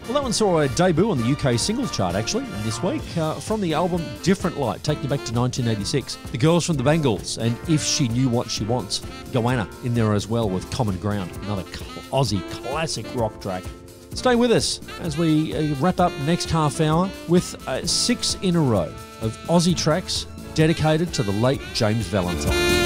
Well, that one saw a debut on the UK singles chart, actually, this week, from the album Different Light, taking you back to 1986. The Girls from the Bangles, and If She Knew What She Wants. Goanna in there as well with Common Ground, another Aussie classic rock track. Stay with us as we wrap up next half hour with 6 in a row of Aussie tracks dedicated to the late James Valentine.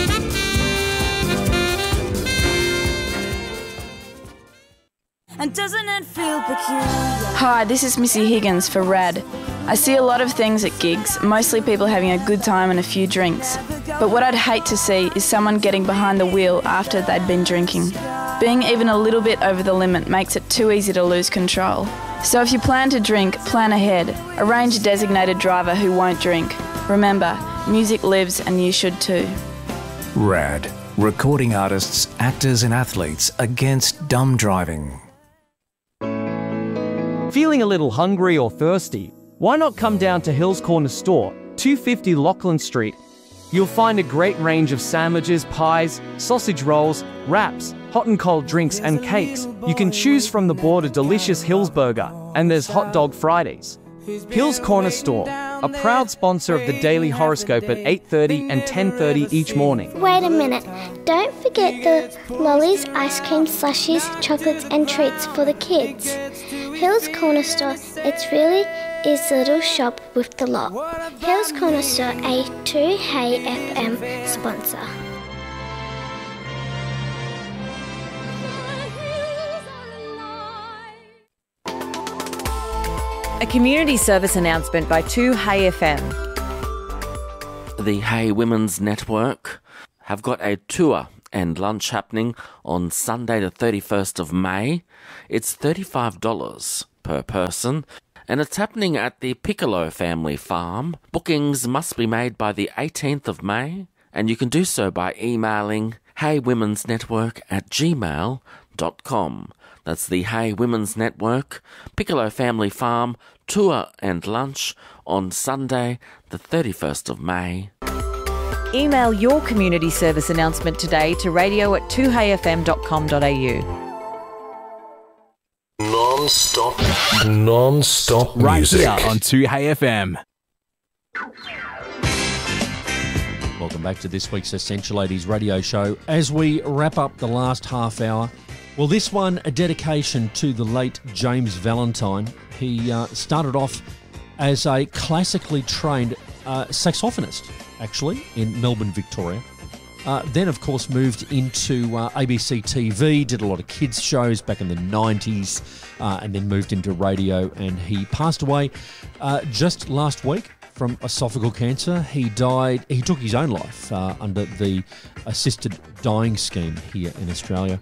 And doesn't it feel peculiar? Hi, this is Missy Higgins for RAD. I see a lot of things at gigs, mostly people having a good time and a few drinks. But what I'd hate to see is someone getting behind the wheel after they'd been drinking. Being even a little bit over the limit makes it too easy to lose control. So if you plan to drink, plan ahead. Arrange a designated driver who won't drink. Remember, music lives and you should too. RAD. Recording artists, actors and athletes against dumb driving. Feeling a little hungry or thirsty? Why not come down to Hills Corner Store, 250 Lachlan Street. You'll find a great range of sandwiches, pies, sausage rolls, wraps, hot and cold drinks and cakes. You can choose from the board a delicious Hills burger, and there's Hot Dog Fridays. Hills Corner Store, a proud sponsor of the Daily Horoscope at 8:30 and 10:30 each morning. Wait a minute. Don't forget the lollies, ice cream, slushies, chocolates and treats for the kids. Hills Corner Store, it really is a little shop with the lot. Hills Corner Store, a 2Hey FM sponsor. A community service announcement by 2Hey FM. The Hey Women's Network have got a tour and lunch happening on Sunday the 31st of May. It's $35 per person, and it's happening at the Piccolo family farm. Bookings must be made by the 18th of May, and you can do so by emailing heywomensnetwork@gmail.com. That's the Hey Women's Network, Piccolo Family Farm, tour and lunch on Sunday, the 31st of May. Email your community service announcement today to radio@2heyfm.com.au. Non-stop right music. here on 2Hey FM. Welcome back to this week's Essential Ladies radio show. As we wrap up the last half hour, well, this one, a dedication to the late James Valentine. He started off as a classically trained saxophonist, actually, in Melbourne, Victoria. Then, of course, moved into ABC TV, did a lot of kids' shows back in the 90s, and then moved into radio, and he passed away just last week from esophageal cancer. He took his own life under the assisted dying scheme here in Australia.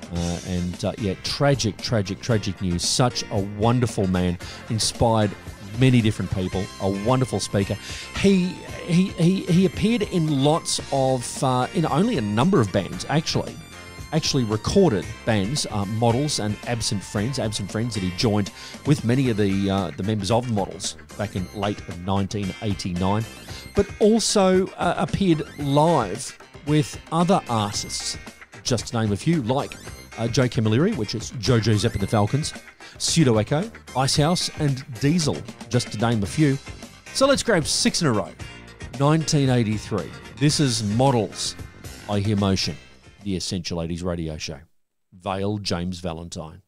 Tragic news. Such a wonderful man, inspired many different people, a wonderful speaker. He appeared in lots of, in only a number of bands, actually recorded bands, Models and Absent Friends that he joined with many of the members of Models back in late of 1989, but also appeared live with other artists, just to name a few, like Joe Camilleri, which is Jojo Zepp and the Falcons, Pseudo Echo, Icehouse and Diesel, just to name a few. So let's grab 6 in a row. 1983. This is Models, I Hear Motion, the Essential Ladies radio show. Vale James Valentine.